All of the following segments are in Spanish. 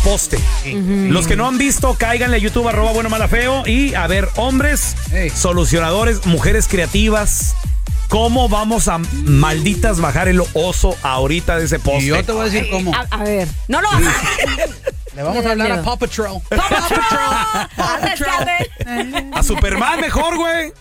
poste. Los que no han visto, cáiganle a YouTube, @buenomalafeo. Y a ver, hombres solucionadores, mujeres creativas. ¿Cómo vamos a malditas bajar el oso ahorita de ese poste? Y yo te voy a decir cómo. A ver, no lo hagas. Le vamos a hablar a Paw Patrol. Paw Patrol. A Superman mejor, güey.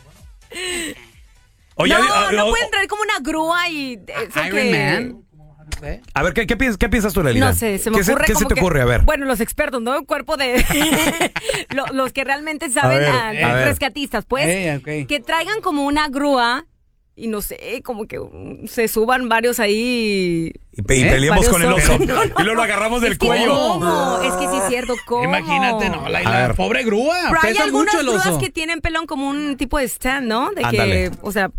Oye, no pueden traer como una grúa y... Iron Man. A ver, ¿qué piensas tú, Lelita? No sé, se me ocurre ¿Qué como se te que, ocurre? A ver. Bueno, los expertos, ¿no? El cuerpo de... los que realmente saben, a ver. rescatistas, pues, Okay. que traigan como una grúa y no sé, como que se suban varios ahí... Y peleamos con el oso. No. Y luego lo agarramos del cuello. ¿Cómo? Es que sí es cierto, ¿cómo? Imagínate, no, la pobre grúa. Pero hay Pesa algunas mucho el oso. grúas que tienen pelón como un tipo de stand, ¿no? De Ándale. que, o sea...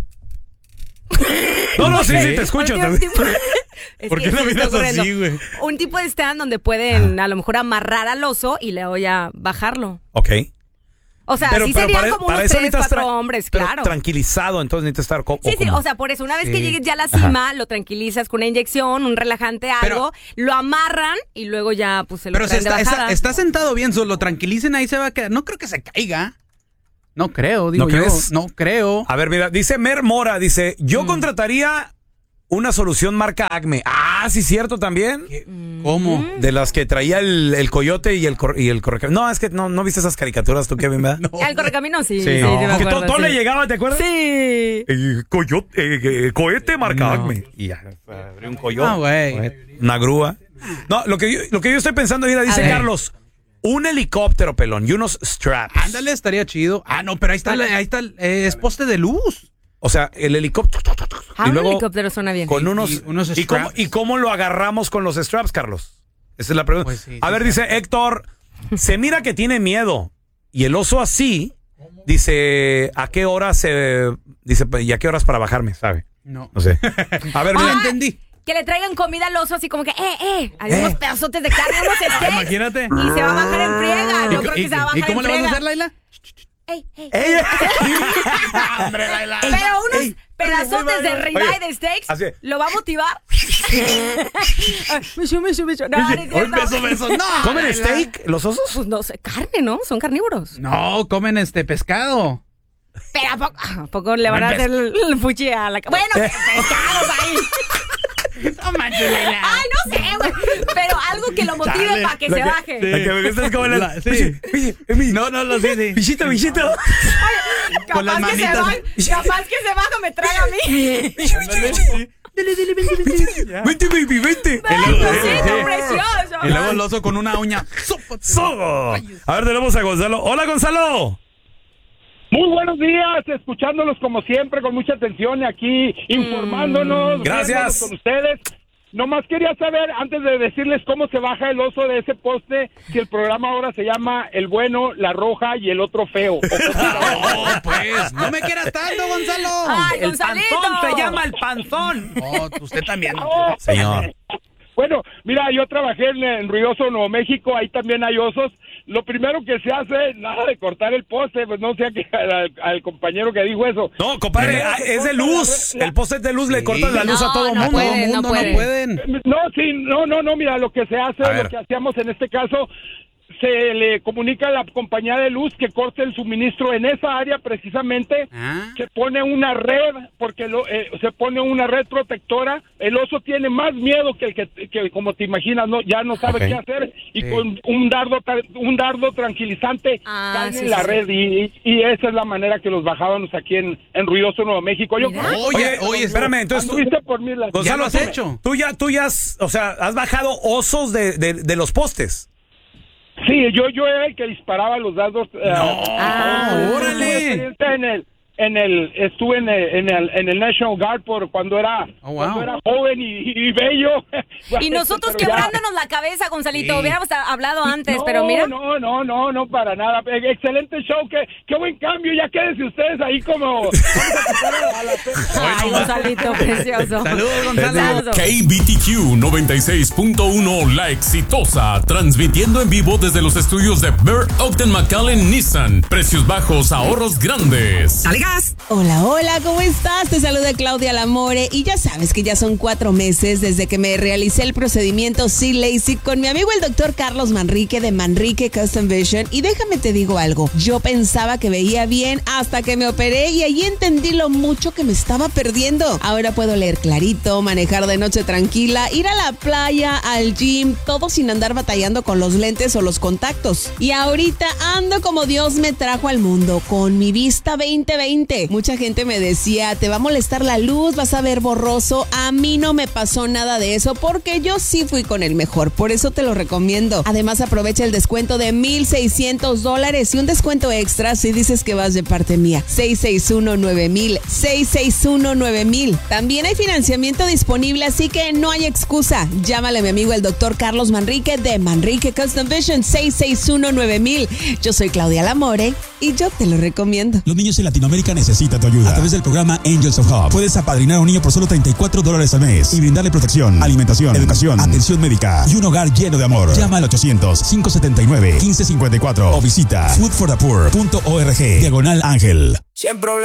No, sí, te escucho. ¿Por qué no miras así, güey? Un tipo de stand donde pueden a lo mejor amarrar al oso y luego ya bajarlo. Ok. O sea, sí serían como unos 3, 4 hombres, pero claro. tranquilizado, entonces necesitas estar... Sí, o sea, por eso, una vez que llegues ya a la cima, lo tranquilizas con una inyección, un relajante, algo, lo amarran y luego ya pues se lo traen de bajada. Está sentado bien, solo tranquilicen, ahí se va a quedar. No creo que se caiga. No creo, digo ¿No yo. crees? No creo. A ver, mira, dice Mer Mora, dice, yo contrataría una solución marca Acme. Ah, sí, cierto también. ¿Cómo? De las que traía el coyote y el correcamino. No, es que no viste esas caricaturas tú, Kevin, ¿verdad? No. ¿Al correcamino? Sí, Sí, sí, no. me Que acuerdo, todo sí. le llegaba, ¿te acuerdas? Sí. Cohete marca Acme. Y ya, abrió un coyote. Ah, güey. Una grúa. No, lo que yo estoy pensando, mira, dice ver. Carlos, un helicóptero, pelón, y unos straps. Ándale, estaría chido. Ah, no, pero ahí está, es poste de luz. O sea, el helicóptero. Un helicóptero suena bien. Con unos straps. ¿Cómo lo agarramos con los straps, Carlos? Esa es la pregunta. Pues sí, a ver, dice Héctor, se mira que tiene miedo. Y el oso así, dice, ¿a qué hora dice, ¿y a qué horas para bajarme? ¿Sabe? No. No sé. A ver, mira. entendí. Que le traigan comida al oso así como que, hay unos pedazotes de carne, unos steaks. Imagínate. Y se va a bajar en friega. Yo creo que se va a bajar ¿Y cómo en le vas a friega. hacer, Laila? ¡Ey! Hombre, Laila. Pero unos pedazotes de ribeye de steaks así. lo va a motivar. Me sube. No, no es cierto. Beso. No. ¿Comen Laila. steak los osos? Pues no sé, carne, ¿no? Son carnívoros. No, comen pescado. Pero ¿a poco le van a hacer el fuchi a la... Bueno, pescados ahí. No manches, Laila. Ay, no sé, güey. Pero algo que lo motive Chale. para que se baje. La que me gusta es como la... Sí. No, sí. Bichito. Con las Capaz que se manitas. baja, capaz que se baja, me traga a mí. Vente, baby, vente. Cosito precioso. Y luego el oso con una uña. ¡Sogo! A ver, tenemos a Gonzalo. ¡Hola, Gonzalo! Muy buenos días, escuchándolos como siempre con mucha atención aquí, informándonos. Gracias. Con ustedes. Nomás quería saber, antes de decirles cómo se baja el oso de ese poste, si el programa ahora se llama El Bueno, La Roja y el Otro Feo. No, pues, no me quieras tanto, Gonzalo. Ay, Gonzalito. el panzón. No, usted también. Señor. Bueno, mira, yo trabajé en Ruidoso, Nuevo México, ahí también hay osos. Lo primero que se hace, nada de cortar el poste, pues no sé al compañero que dijo eso. No, compadre, es de luz. El poste es de luz, le cortan la luz a todo no mundo. puede. No pueden. No, mira, lo que se hace, A ver. lo que hacíamos en este caso, se le comunica a la compañía de luz que corte el suministro en esa área precisamente, se pone una red, porque se pone una red protectora, el oso tiene más miedo que como te imaginas, no, ya no sabe qué hacer, y con un dardo tranquilizante caen en la red, y esa es la manera que los bajábamos aquí en Ruidoso, Nuevo México. Oye, espérame, entonces tú, anduviste por mí Gonzalo, ¿Ya lo has hecho? Tú ya has bajado osos de los postes. Sí, yo era el que disparaba los dardos. órale. Estuve en el National Guard cuando era joven y bello. Y nosotros Pero ya- quebrándonos la cabeza, Gonzalito. Sí. Hubiéramos hablado antes, pero mira. No, para nada. Excelente show, qué buen cambio. Ya quédense ustedes ahí como... Ay, Gonzalito, precioso. Saludos, Gonzalo. Saludos. KBTQ 96.1 La Exitosa, transmitiendo en vivo desde los estudios de Burt Ogden McAllen Nissan. Precios bajos, ahorros grandes. Dale gas estás? Hola, ¿cómo estás? Te saluda Claudia Lamore y ya sabes que ya son 4 meses desde que me realicé el procedimiento C-LASIK con mi amigo el doctor Carlos Manrique de Manrique Custom Vision. Y déjame te digo algo, yo pensaba que veía bien hasta que me operé y allí entendí lo mucho que me estaba perdiendo. Ahora puedo leer clarito, manejar de noche tranquila, ir a la playa, al gym, todo sin andar batallando con los lentes o los contactos. Y ahorita ando como Dios me trajo al mundo, con mi vista 20/20. Mucha gente me decía, te va a molestar la luz, vas a ver borroso. A mí no me pasó nada de eso porque yo sí fui con el mejor, por eso te lo recomiendo. Además aprovecha el descuento de $1,600 y un descuento extra si dices que vas de parte mía. 661-9000, 661-9000. También hay financiamiento disponible, así que no hay excusa. Llámale a mi amigo el doctor Carlos Manrique de Manrique Custom Vision, 661-9000. Yo soy Claudia Lamore y yo te lo recomiendo. Los niños en Latinoamérica necesitan tu ayuda. A través del programa Angels of Hope puedes apadrinar a un niño por solo $34 al mes y brindarle protección, alimentación, educación, atención médica y un hogar lleno de amor. Llama al 800-579-1554 o visita foodforthepoor.org/Ángel.